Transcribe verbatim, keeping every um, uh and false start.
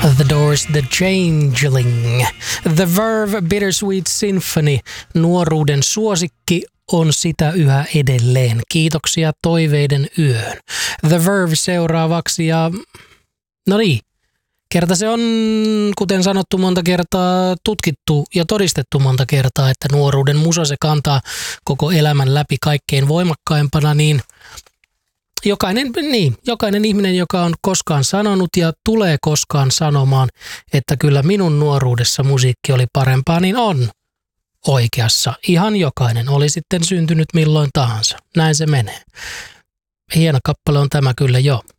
The Doors, The Changeling. The Verve, Bittersweet Symphony. Nuoruuden suosikki on sitä yhä edelleen. Kiitoksia toiveiden yöön. The Verve seuraavaksi ja no niin. Kerta se on, kuten sanottu monta kertaa, tutkittu ja todistettu monta kertaa, että nuoruuden musa se kantaa koko elämän läpi kaikkein voimakkaimpana, niin jokainen, niin jokainen ihminen, joka on koskaan sanonut ja tulee koskaan sanomaan, että kyllä minun nuoruudessa musiikki oli parempaa, niin on oikeassa. Ihan jokainen, oli sitten syntynyt milloin tahansa. Näin se menee. Hieno kappale on tämä kyllä jo.